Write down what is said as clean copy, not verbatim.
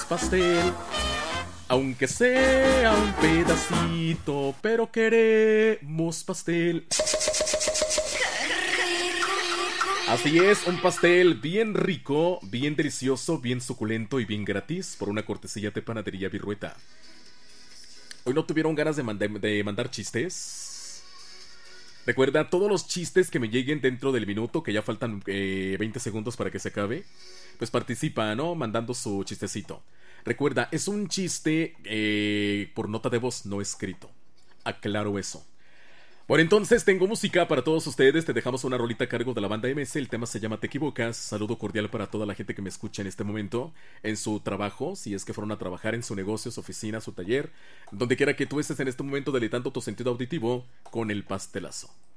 pastel. Aunque sea un pedacito, pero queremos pastel. Así es, un pastel bien rico, bien delicioso, bien suculento y bien gratis por una cortesía de Panadería Virrueta. ¿Hoy no tuvieron ganas de mandar chistes? Recuerda, todos los chistes que me lleguen dentro del minuto, que ya faltan 20 segundos para que se acabe, pues participa, ¿no? Mandando su chistecito. Recuerda, es un chiste por nota de voz, no escrito. Aclaro eso. Bueno, entonces tengo música para todos ustedes. Te dejamos una rolita a cargo de la banda MS. El tema se llama Te Equivocas. Saludo cordial para toda la gente que me escucha en este momento, en su trabajo, si es que fueron a trabajar, en su negocio, su oficina, su taller, donde quiera que tú estés en este momento, deleitando tu sentido auditivo con el pastelazo.